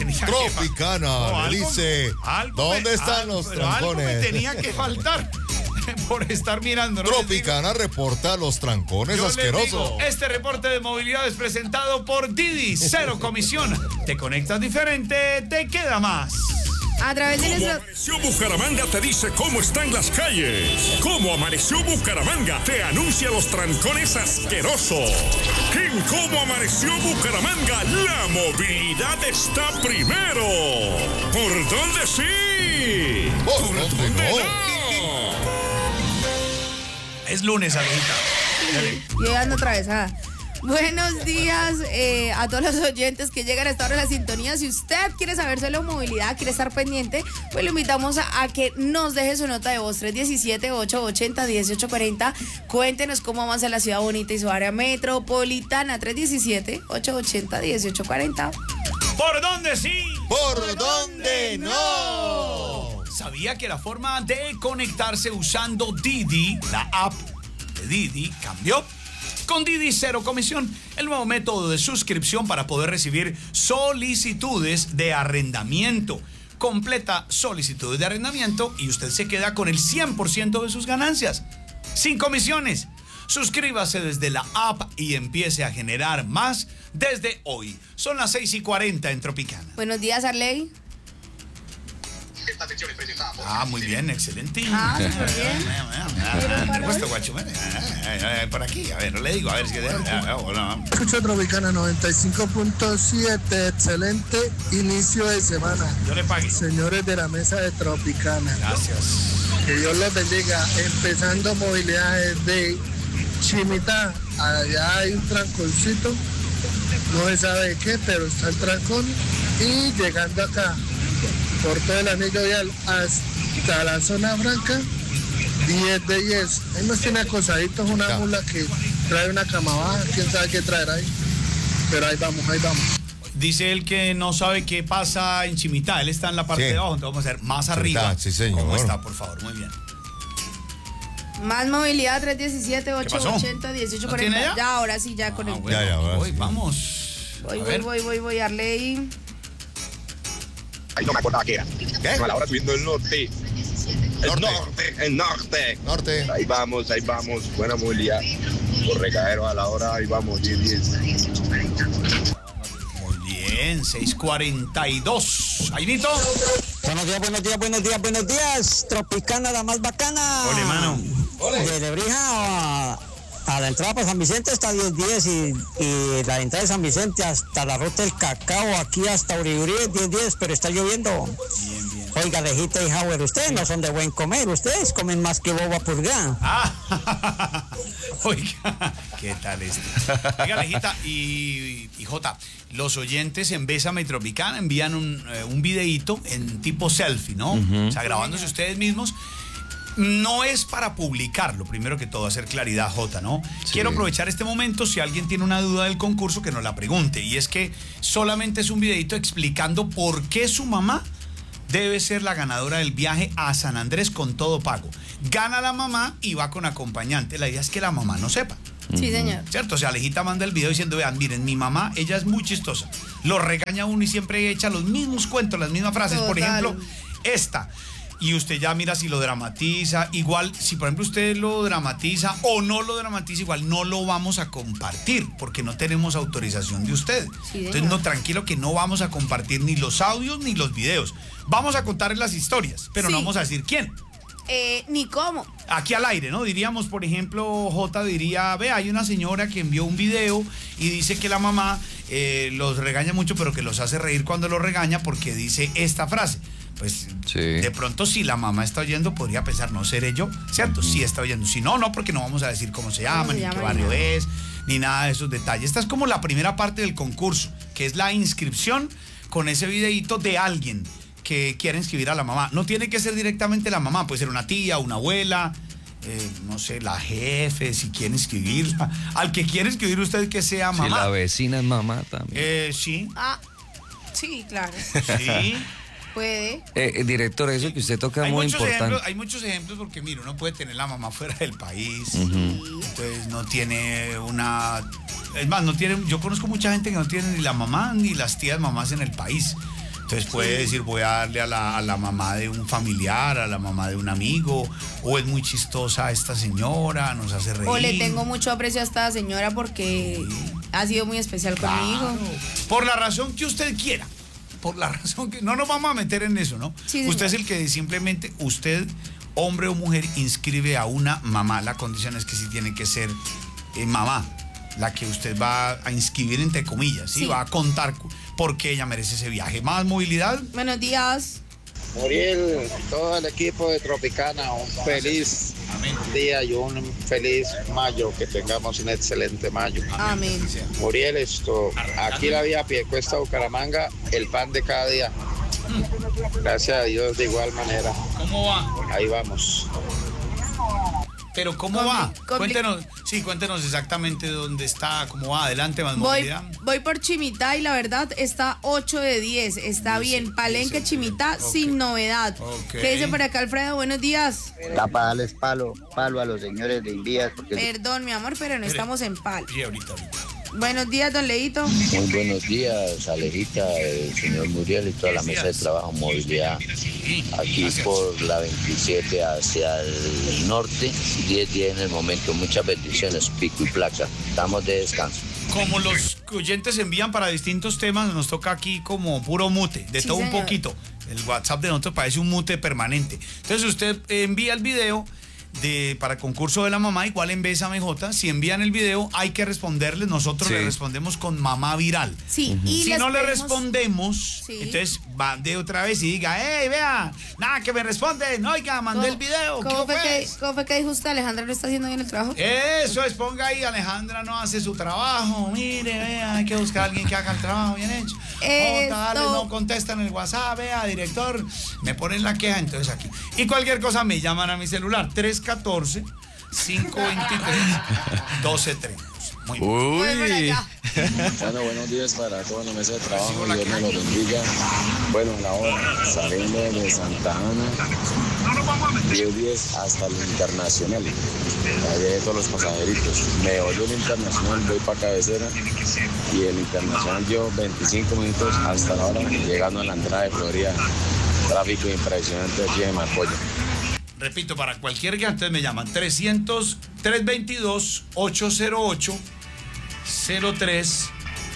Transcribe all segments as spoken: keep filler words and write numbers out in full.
tenía Tropicana, que no, le dice, ¿dónde me, están algo, los trancones? Algo me tenía que faltar por estar mirando. ¿no? Tropicana reporta los trancones Yo asquerosos. Digo, este reporte de movilidad es presentado por Didi, cero comisión. Te conectas diferente, te queda más. A través de nuestro... Amaneció Bucaramanga te dice cómo están las calles. Cómo amaneció Bucaramanga te anuncia los trancones asquerosos. En Cómo amaneció Bucaramanga la movilidad está primero. ¿Por dónde sí? ¿Por, ¿Por dónde, dónde no? no? Es lunes, amiguita. Yo ando atravesada. Buenos días eh, a todos los oyentes que llegan a esta hora de la sintonía. Si usted quiere saber sobre la movilidad, quiere estar pendiente, pues lo invitamos a, a que nos deje su nota de voz tres uno siete, ocho ocho cero, uno ocho cuatro cero. Cuéntenos cómo avanza la ciudad bonita y su área metropolitana. tres uno siete, ocho ocho cero, uno ocho cuatro cero. ¿Por dónde sí? ¿Por, ¿Por dónde no? ¿Sabía que la forma de conectarse usando Didi, la app de Didi, cambió? Con Didi Cero Comisión, el nuevo método de suscripción para poder recibir solicitudes de arrendamiento. Completa solicitudes de arrendamiento y usted se queda con el cien por ciento de sus ganancias. Sin comisiones. Suscríbase desde la app y empiece a generar más desde hoy. Son las seis y cuarenta en Tropicana. Buenos días, Arley. Ah, muy bien, excelente. Ah, súper bien. Por aquí, a ver, le digo, a ver si... Escucho Tropicana noventa y cinco punto siete, excelente inicio de semana. Yo le pagué. Señores de la mesa de Tropicana. Gracias. Que Dios los bendiga. Empezando movilidad desde Chimitá. Allá hay un tranconcito. No se sabe de qué, pero está el trancón. Y llegando acá, por todo el anillo vial hasta la zona franca, diez de diez. Ahí nos tiene acosaditos una ya. mula que trae una cama baja, quién sabe qué traerá ahí. Pero ahí vamos, ahí vamos. Dice él que no sabe qué pasa en Chimitá, él está en la parte sí. de abajo, entonces vamos a hacer más arriba. Sí, señor. ¿Cómo está, por favor? Muy bien. Más movilidad, tres uno siete, ocho ocho cero, uno ocho cuatro cero. Ya? ya, ahora sí, ya ah, con el... Bueno, ya, ya, ahora voy, sí. Vamos. Voy, voy, voy, voy, voy, Arley. Ahí no me acordaba que era. ¿Qué? A la hora subiendo el norte. El norte, norte el norte. Norte. Ahí vamos, ahí vamos. Buena movilidad. Por recadero a la hora, ahí vamos, diez diez. Muy bien, seis cuarenta y dos. Ainito. Buenos días, buenos días, buenos días, buenos días. Tropicana, la más bacana. Ole, mano. Ole. De Lebrija a, a la entrada para San Vicente hasta diez diez y, y la entrada de San Vicente hasta la ruta del Cacao, aquí hasta Uriburi diez diez, pero está lloviendo. Bien, bien. Oiga, Lejita y Howard, ustedes no son de buen comer, ustedes comen más que boba purga. Ah, oiga, ¿qué tal esto? Oiga, Lejita y, y Jota, los oyentes en Bésame Tropicana envían un, eh, un videíto en tipo selfie, ¿no? Uh-huh. O sea, grabándose ustedes mismos. No es para publicarlo, primero que todo, hacer claridad, Jota, ¿no? Sí. Quiero aprovechar este momento, si alguien tiene una duda del concurso, que nos la pregunte. Y es que solamente es un videito explicando por qué su mamá debe ser la ganadora del viaje a San Andrés con todo pago. Gana la mamá y va con acompañante. La idea es que la mamá no sepa. Sí, señor. ¿Cierto? O sea, Alejita manda el video diciendo, vean, miren, mi mamá, ella es muy chistosa. Lo regaña uno y siempre echa los mismos cuentos, las mismas frases. Total. Por ejemplo, esta... Y usted ya mira si lo dramatiza. Igual, si por ejemplo usted lo dramatiza o no lo dramatiza, igual no lo vamos a compartir porque no tenemos autorización de usted. Sí, entonces, no, tranquilo que no vamos a compartir ni los audios ni los videos. Vamos a contarles las historias, pero sí. no vamos a decir quién. Eh, ni cómo. Aquí al aire, ¿no? Diríamos, por ejemplo, Jota diría, ve, hay una señora que envió un video y dice que la mamá eh, los regaña mucho, pero que los hace reír cuando los regaña porque dice esta frase. Pues sí. De pronto si la mamá está oyendo podría pensar, no seré yo, ¿cierto? Uh-huh. Sí está oyendo, si no, no, porque no vamos a decir cómo se llama, ni qué barrio es, ni nada de esos detalles. Esta es como la primera parte del concurso, que es la inscripción con ese videíto de alguien que quiere inscribir a la mamá. No tiene que ser directamente la mamá, puede ser una tía, una abuela, eh, no sé, la jefe, si quiere inscribirla. Al que quiere inscribir usted que sea mamá. Si la vecina es mamá también. Eh, sí. Ah, sí, claro. Sí. Puede. Eh, director, eso que usted toca es muy importante. Ejemplos, hay muchos ejemplos porque, mire, uno puede tener la mamá fuera del país, uh-huh. entonces no tiene una... Es más, no tiene, yo conozco mucha gente que no tiene ni la mamá ni las tías mamás en el país. Entonces puede decir, voy a darle a la, a la mamá de un familiar, a la mamá de un amigo, o es muy chistosa esta señora, nos hace reír. O le tengo mucho aprecio a esta señora porque ha sido muy especial Claro. conmigo. Por la razón que usted quiera. Por la razón que... No nos vamos a meter en eso, ¿no? Sí, usted es señor. el que simplemente, usted, hombre o mujer, inscribe a una mamá. La condición es que sí tiene que ser eh, mamá, la que usted va a inscribir entre comillas, ¿sí? Sí. Va a contar por qué ella merece ese viaje. Más movilidad. Buenos días. Muriel, todo el equipo de Tropicana, un feliz día y un feliz mayo, que tengamos un excelente mayo. Amén. Muriel, esto, aquí la vía Piedecuesta, Bucaramanga, el pan de cada día. Gracias a Dios, de igual manera. ¿Cómo va? Ahí vamos. Pero ¿cómo Compli- va? compli- Cuéntenos, sí, cuéntenos exactamente dónde está, cómo va. Adelante, más Voy, movilidad. voy por Chimitá y la verdad está ocho de diez. Está Dice- bien. Palenque, dice- Chimitá, ok. sin novedad. Ok. ¿Qué dice por acá Alfredo? Buenos días. Está para darles palo, palo a los señores de Invías porque Perdón, mi amor, pero no Mire. estamos en pal. Sí, ahorita, ahorita. Buenos días, don Leito. Muy buenos días, Alejita, el señor Muriel y toda la mesa de trabajo movilidad. Aquí Gracias. por la veintisiete hacia el norte, diez días en el momento. Muchas bendiciones, pico y placa. Estamos de descanso. Como los oyentes envían para distintos temas, nos toca aquí como puro mute, de Sí, todo un señor. poquito. El WhatsApp de nosotros parece un mute permanente. Entonces usted envía el video de, para el concurso de la mamá, igual en Bésame J. Si envían el video, hay que responderle. Nosotros Sí. le respondemos con mamá viral. Sí, y Si les no le pedimos- respondemos, Sí. entonces va de otra vez y diga, hey, vea, nada, que me responden, oiga, mandé el video. ¿Cómo ¿qué fue, que, pues? ¿Cómo fue que dijo usted? Alejandra no está haciendo bien el trabajo. Eso es, ponga ahí, Alejandra no hace su trabajo. Mire, vea, hay que buscar a alguien que haga el trabajo bien hecho. Esto- Oh, dale, no contestan el WhatsApp, vea, director, me ponen la queja, entonces aquí. Y cualquier cosa me llaman a mi celular, tres uno cuatro, cinco dos tres, uno dos tres. Muy bien. Voy por Uy. allá. Bueno, buenos días para toda la mesa de Recibo trabajo. la Dios me lo bendiga. Bueno, la hora, saliendo de Santa Ana, diez diez hasta el Internacional. Allá de todos los pasajeritos. Me voy el Internacional, voy para cabecera. Y el Internacional yo veinticinco minutos hasta la hora, llegando a la entrada de Florida. Tráfico impresionante aquí en Marcoya. Repito, para cualquier que antes me llaman, trescientos, trescientos veintidós, ochocientos ocho, cero tres.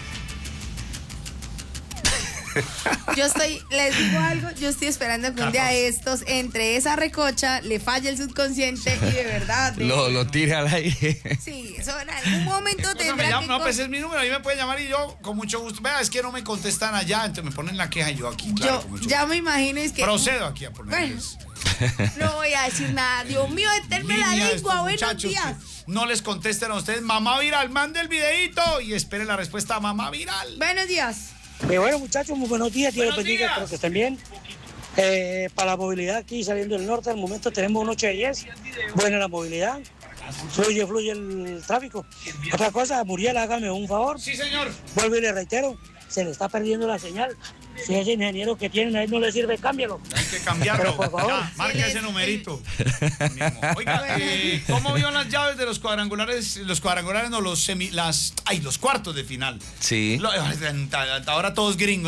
Yo estoy, les digo algo, yo estoy esperando que un día de estos, entre esa recocha, le falle el subconsciente y de verdad. de- Lo, lo tira al aire. Sí, eso en algún momento Cosa me tendrá llaman, que... no, con- pues es mi número, ahí me pueden llamar y yo con mucho gusto. Vea, es que no me contestan allá, entonces me ponen la queja y yo aquí, claro, Yo con mucho ya gusto. me imagino es que... Procedo aquí a ponerles No voy a decir nada. Dios mío, deténme la línea a estos lengua. Buenos muchachos días. que no les contesten a ustedes. Mamá viral, mande el videito y espere la respuesta a mamá viral. Buenos días. Eh, bueno, muchachos, muy buenos días. Dios los Buenos bendiga, días. espero que estén bien. Eh, para la movilidad aquí saliendo del norte, al momento tenemos un ocho de diez. Buena la movilidad. Fluye, fluye el tráfico. Otra cosa, Muriel, hágame un favor. Sí, señor. Vuelvo y le reitero, se le está perdiendo la señal. Si ese ingeniero que tienen ahí no le sirve, cámbialo. Hay que cambiarlo. Pero, por favor. Ya, marque Sí, ese les- numerito. Mismo. Oiga, eh, ¿cómo vio las llaves de los cuadrangulares? Los cuadrangulares, no, los semi, las, ay, los cuartos de final. Sí. Lo- ahora todos gringos.